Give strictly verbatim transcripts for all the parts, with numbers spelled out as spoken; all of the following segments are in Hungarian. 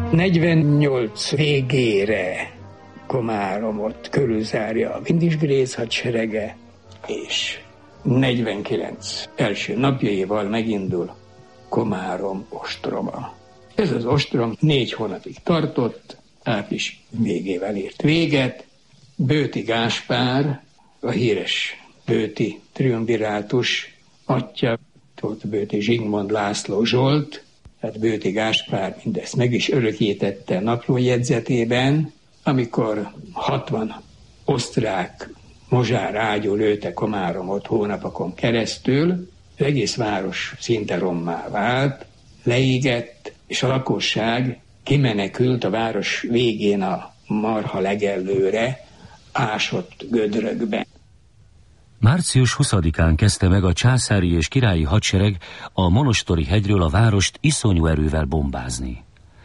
negyvennyolc végére Komáromot körülzárja a Windisgrész hadserege, és negyvenkilenc első napjaival megindul Komárom ostroma. Ez az ostrom négy hónapig tartott, április végével ért véget. Bőti Gáspár, a híres bőti triumvirátus atya, volt Bőti Zsigmond László Zsolt, tehát Bőti Gáspár mindezt meg is örökítette naplójegyzetében, amikor hatvan osztrák mozsár ágyú lőtte Komáromot hónapokon keresztül, az egész város szinte rommá vált, leégett, és a lakosság kimenekült a város végén a marha legellőre, ásott gödrökbe. március huszadikán kezdte meg a császári és királyi hadsereg a Monostori hegyről a várost iszonyú erővel bombázni.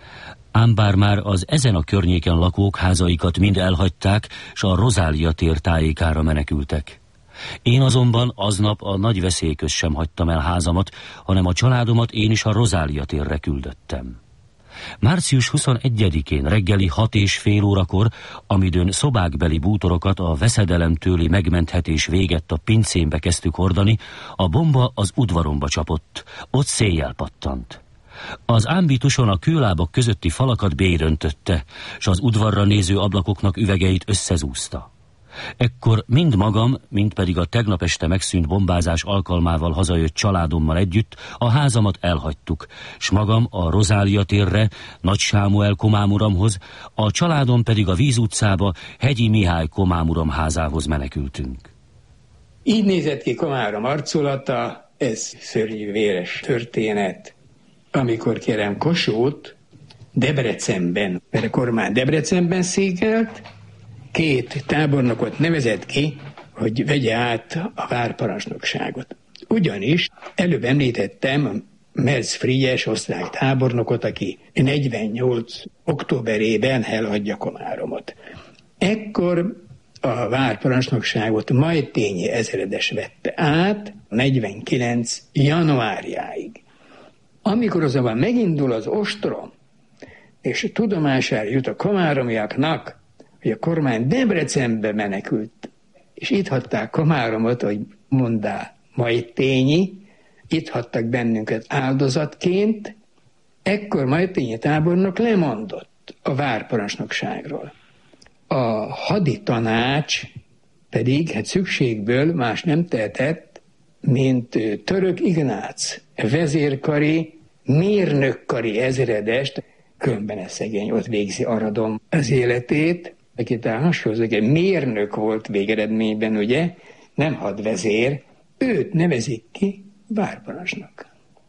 Ám bár már az ezen a környéken lakók házaikat mind elhagyták, s a Rozália tér tájékára menekültek. Én azonban aznap a nagy veszély közt sem hagytam el házamat, hanem a családomat én is a Rozália térre küldöttem. március huszonegyedikén reggeli hat és fél órakor, amidőn szobákbeli bútorokat a veszedelemtőli megmenthetés végett a pincémbe kezdtük hordani, a bomba az udvaromba csapott, ott széjjel pattant. Az ámbituson a kőlábak közötti falakat béröntötte, s az udvarra néző ablakoknak üvegeit összezúzta. Ekkor mind magam, mind pedig a tegnap este megszűnt bombázás alkalmával hazajött családommal együtt a házamat elhagytuk, s magam a Rozália térre, Nagy Sámuel komámuramhoz, a családom pedig a Víz utcába, Hegyi Mihály komámuram házához menekültünk. Így nézett ki Komárom arculata, ez szörnyű véres történet, amikor kérem Kossuth Debrecenben, mert a kormány Debrecenben székelt, két tábornokot nevezett ki, hogy vegye át a várparancsnokságot. Ugyanis előbb említettem Merz Frigyes osztrák tábornokot, aki negyvennyolc októberében elhagyja Komáromot. Ekkor a várparancsnokságot Majtényi ezredes vette át negyvenkilenc januárjáig. Amikor azonban megindul az ostrom, és tudomására jut a komáromiaknak, hogy a kormány Debrecenbe menekült, és itt hagyták Komáromot, hogy mondá Majtényi, itt hagytak bennünket áldozatként, ekkor Majtényi tábornok lemondott a várparancsnokságról. A haditanács pedig hát szükségből más nem tehetett, mint Török Ignác, vezérkari, mérnökkari ezredest, különben ez szegény, ott végzi Aradon az életét, aki talán hasonló, hogy mérnök volt végeredményben, ugye, nem hadvezér, őt nevezik ki várparancsnok.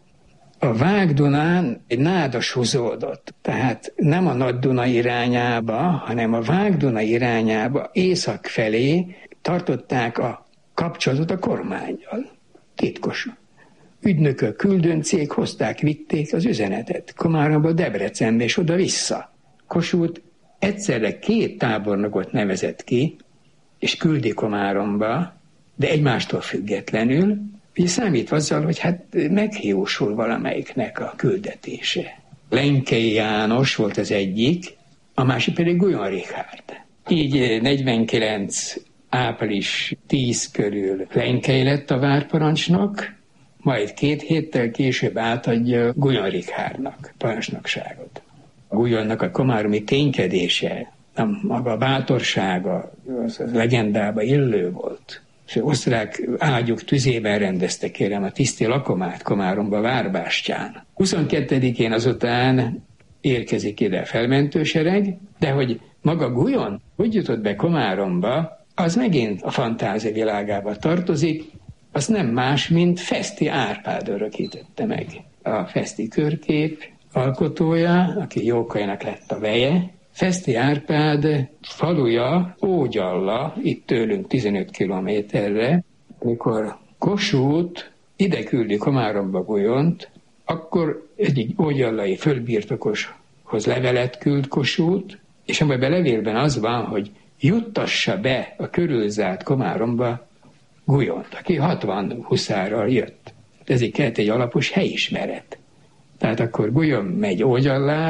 A Vág-Dunán egy nádas húzódott, tehát nem a Nagy-Duna irányába, hanem a Vág-Duna irányába, észak felé tartották a kapcsolatot a kormánnyal. Titkosan. Ügynökök, küldöncék hozták, vitték az üzenetet Komáromba, Debrecenbe és oda-vissza. Kossuth egyszerre két tábornokot nevezett ki, és küldi Komáromba, de egymástól függetlenül, ugye számít azzal, hogy hát meghiúsul valamelyiknek a küldetése. Lenkei János volt az egyik, a másik pedig Guyon Richárd. Így negyvenkilenc április tíz körül Lenkei lett a várparancsnok, majd két héttel később átadja Guyon Richárdnak parancsnokságot. Guyonnak a komáromi ténykedése, a maga a bátorsága, az, az legendába illő volt. És osztrák ágyuk tüzében rendezte, kérem, a tiszti lakomát Komáromba várbástyán. huszonkettedikén azután érkezik ide a felmentősereg, de hogy maga Guyon hogy jutott be Komáromba, az megint a fantázia világába tartozik, az nem más, mint Feszti Árpád örökítette meg. A Feszti körkép alkotója, aki Jókainak lett a veje. Feszti Árpád faluja Ógyalla, itt tőlünk tizenöt kilométerre, amikor Kossuth ide küldi Komáromba Guyont, akkor egyik ógyallai fölbirtokoshoz levelet küld Kossuth, és amelyben levélben az van, hogy juttassa be a körülzárt Komáromba Guyont, aki hatvan huszárral jött. Ezért kellett egy alapos helyismeret. Tehát akkor Guyon megy Ógyallára,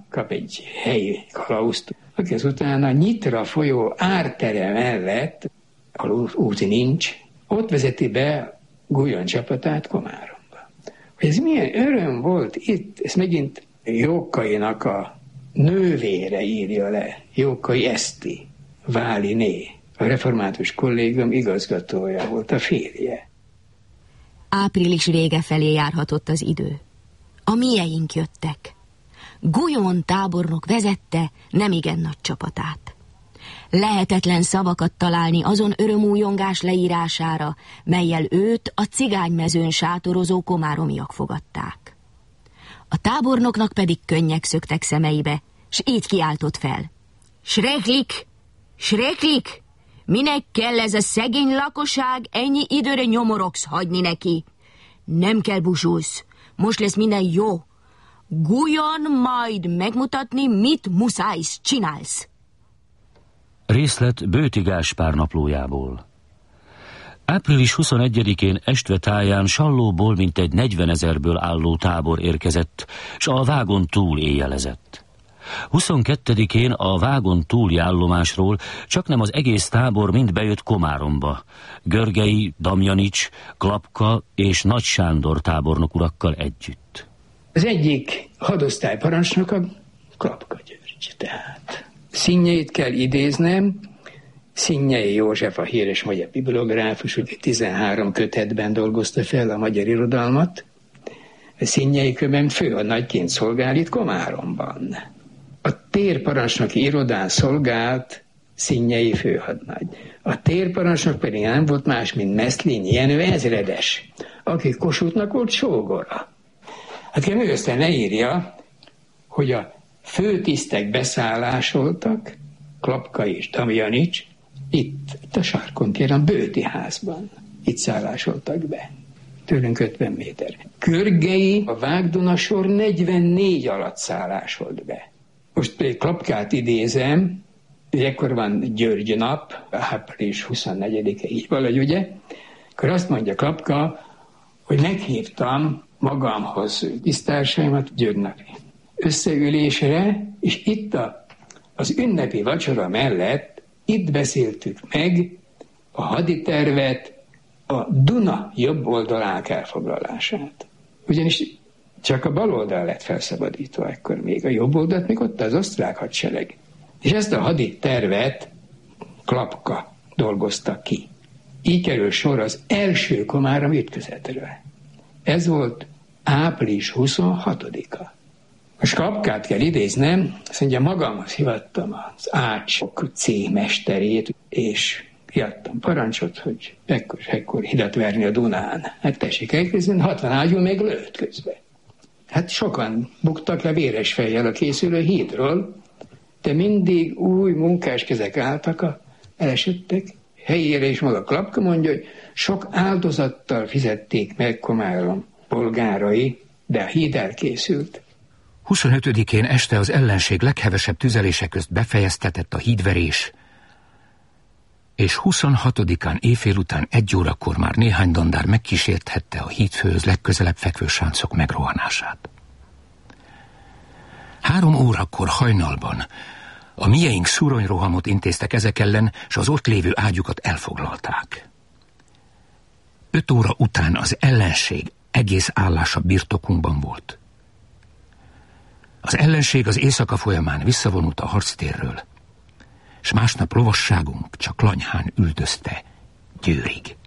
kap egy helyi kalauzt, aki azután a Nyitra folyó ártere mellett, ahol út nincs, ott vezeti be Guyon csapatát Komáromba. Hogy ez milyen öröm volt itt, ez megint Jókainak a nővére írja le, Jókai Eszti, Váliné, a református kollégium igazgatója volt, a férje. Április vége felé járhatott az idő. A mieink jöttek. Guyon tábornok vezette nemigen nagy csapatát. Lehetetlen szavakat találni azon örömújongás leírására, mellyel őt a cigánymezőn sátorozó komáromiak fogadták. A tábornoknak pedig könnyek szöktek szemeibe, s így kiáltott fel. Sreklik! Sreklik! Minek kell ez a szegény lakosság ennyi időre nyomorogsz hagyni neki? Nem kell búsulsz, most lesz minden jó. Guyon majd megmutatni, mit muszájsz csinálsz. Részlet Bőti Gáspár naplójából. április huszonegyedikén Estve táján Sallóból mintegy negyvenezerből álló tábor érkezett, s a vágon túl éjjelezett. huszonkettedikén a vágon túli állomásról csaknem az egész tábor mind bejött Komáromba. Görgei, Damjanics, Klapka és Nagy Sándor tábornok urakkal együtt. Az egyik hadosztály parancsnok a Klapka György, tehát. Színjeit kell idéznem, Színjei József, a híres magyar bibliográfus, ugye tizenhárom kötetben dolgozta fel a magyar irodalmat. Színjei köben főhadnagyként szolgál itt Komáromban. A térparancsnoki irodán szolgált Színjei főhadnagy. A térparancsnok pedig nem volt más, mint Meszlényi Jenő ezredes, aki Kossuthnak volt sógora. Hát kérem, ő aztán leírja, hogy a főtisztek beszállásoltak, Klapka és Damjanics, itt, itt a sarkon téren, Bőti házban. Itt szállásoltak be. Tőlünk ötven méter. Görgei a Vágdunasor negyvennégy alatt szállásolt be. Most pedig Klapkát idézem, ekkor van György nap, április huszonnegyedike, így valahogy, ugye? Akkor azt mondja Klapka, hogy meghívtam magamhoz tisztársaimat György napi összeülésre, és itt a, az ünnepi vacsora mellett itt beszéltük meg a haditervet, a Duna jobb oldalák elfoglalását. Ugyanis csak a bal oldal lett felszabadítva ekkor még, a jobb oldalt még ott az osztrák hadsereg. És ezt a haditervet Klapka dolgozta ki. Így kerül sor az első komáromi ütközetről. Ez volt április huszonhatodika. Most Klapkát kell idéznem, azt mondja, magamhoz hivattam az Ácsok C mesterét, és kiadtam parancsot, hogy ekkor, ekkor hidat verni a Dunán. Hát tessék elképzelni, hatvan ágyú meg lőtt közben. Hát sokan buktak le véres fejjel a készülő hídról, de mindig új munkás kezek álltak a elesettek helyére, és maga Klapka mondja, hogy sok áldozattal fizették meg Komárom polgárai, de a híd elkészült. huszonötödikén este az ellenség leghevesebb tüzelése közt befejeztetett a hídverés, és huszonhatodikán éjfél után egy órakor már néhány dandár megkísérthette a hídfőhöz legközelebb fekvő sáncok megrohanását. Három órakor hajnalban a mieink szúronyrohamot intéztek ezek ellen, s az ott lévő ágyukat elfoglalták. Öt óra után az ellenség egész állása birtokunkban volt. Az ellenség az éjszaka folyamán visszavonult a harctérről, s másnap lovasságunk csak Lanyhán üldözte Győrig.